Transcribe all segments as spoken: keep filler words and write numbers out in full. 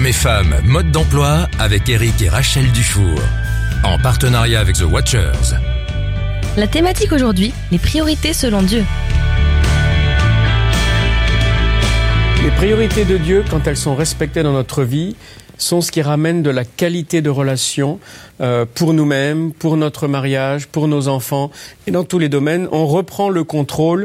et femmes, mode d'emploi avec Eric et Rachel Dufour. En partenariat avec The Watchers. La thématique aujourd'hui, les priorités selon Dieu. Les priorités de Dieu, quand elles sont respectées dans notre vie, sont ce qui ramène de la qualité de relation euh, pour nous-mêmes, pour notre mariage, pour nos enfants. Et dans tous les domaines, on reprend le contrôle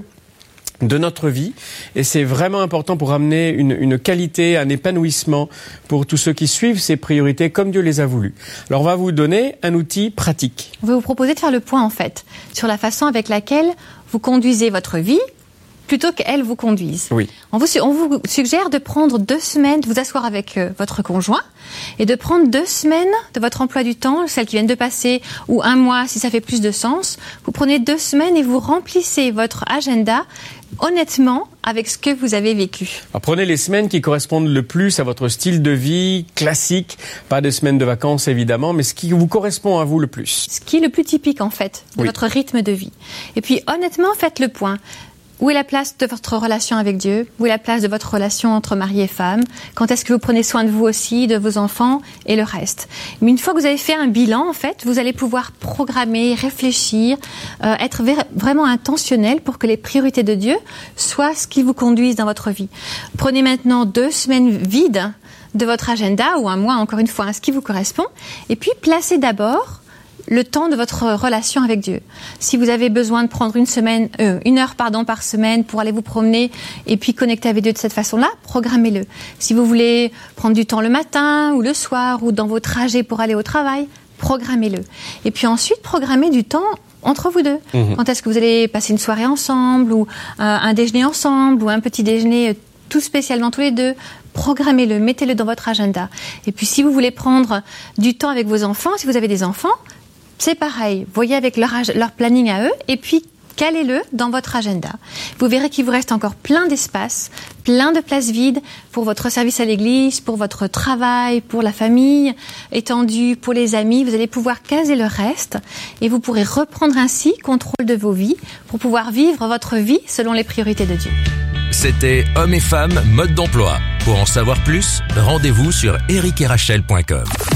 de notre vie. Et c'est vraiment important pour amener une, une qualité, un épanouissement pour tous ceux qui suivent ces priorités comme Dieu les a voulues. Alors on va vous donner un outil pratique. On va vous proposer de faire le point en fait sur la façon avec laquelle vous conduisez votre vie plutôt qu'elle vous conduise. Oui. On vous, on vous suggère de prendre deux semaines, de vous asseoir avec euh, votre conjoint et de prendre deux semaines de votre emploi du temps, celles qui viennent de passer, ou un mois si ça fait plus de sens. Vous prenez deux semaines et vous remplissez votre agenda honnêtement avec ce que vous avez vécu. Alors, prenez les semaines qui correspondent le plus à votre style de vie classique, pas des semaines de vacances évidemment, mais ce qui vous correspond à vous le plus. Ce qui est le plus typique en fait de Oui. votre rythme de vie. Et puis honnêtement, faites le point. Où est la place de votre relation avec Dieu? Où est la place de votre relation entre mari et femme? Quand est-ce que vous prenez soin de vous aussi, de vos enfants et le reste? Mais une fois que vous avez fait un bilan, en fait, vous allez pouvoir programmer, réfléchir, euh, être ver- vraiment intentionnel pour que les priorités de Dieu soient ce qui vous conduisent dans votre vie. Prenez maintenant deux semaines vides de votre agenda, ou un mois, encore une fois, hein, ce qui vous correspond, et puis placez d'abord le temps de votre relation avec Dieu. Si vous avez besoin de prendre une semaine, euh, une heure pardon par semaine pour aller vous promener et puis connecter avec Dieu de cette façon-là, programmez-le. Si vous voulez prendre du temps le matin ou le soir ou dans vos trajets pour aller au travail, programmez-le. Et puis ensuite, programmez du temps entre vous deux. Mmh. Quand est-ce que vous allez passer une soirée ensemble ou euh, un déjeuner ensemble ou un petit déjeuner euh, tout spécialement tous les deux? Programmez-le, mettez-le dans votre agenda. Et puis si vous voulez prendre du temps avec vos enfants, si vous avez des enfants, c'est pareil, voyez avec leur, ag- leur planning à eux et puis calez-le dans votre agenda. Vous verrez qu'il vous reste encore plein d'espace, plein de places vides pour votre service à l'église, pour votre travail, pour la famille étendue, pour les amis. Vous allez pouvoir caser le reste et vous pourrez reprendre ainsi contrôle de vos vies pour pouvoir vivre votre vie selon les priorités de Dieu. C'était Hommes et femmes, mode d'emploi. Pour en savoir plus, rendez-vous sur eric et rachel point com.